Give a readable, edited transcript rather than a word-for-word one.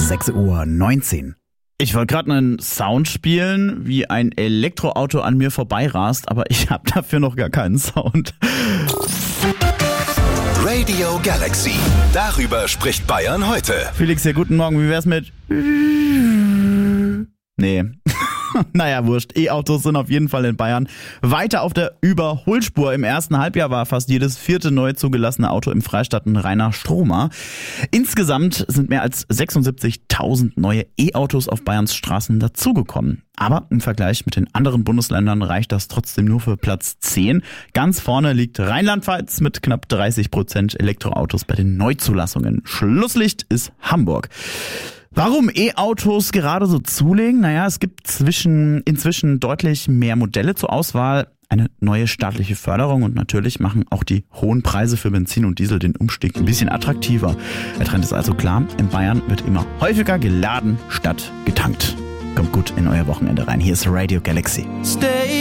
6:19 Uhr. Ich wollte gerade einen Sound spielen, wie ein Elektroauto an mir vorbeirast, aber ich habe dafür noch gar keinen Sound. Radio Galaxy. Darüber spricht Bayern heute. Felix, ja, guten Morgen. Wie wär's mit... Nee. Naja, wurscht. E-Autos sind auf jeden Fall in Bayern weiter auf der Überholspur. Im ersten Halbjahr war fast jedes vierte neu zugelassene Auto im Freistaat ein reiner Stromer. Insgesamt sind mehr als 76.000 neue E-Autos auf Bayerns Straßen dazugekommen. Aber im Vergleich mit den anderen Bundesländern reicht das trotzdem nur für Platz 10. Ganz vorne liegt Rheinland-Pfalz mit knapp 30% Elektroautos bei den Neuzulassungen. Schlusslicht ist Hamburg. Warum E-Autos gerade so zulegen? Naja, es gibt inzwischen deutlich mehr Modelle zur Auswahl, eine neue staatliche Förderung und natürlich machen auch die hohen Preise für Benzin und Diesel den Umstieg ein bisschen attraktiver. Der Trend ist also klar, in Bayern wird immer häufiger geladen statt getankt. Kommt gut in euer Wochenende rein. Hier ist Radio Galaxy. Stay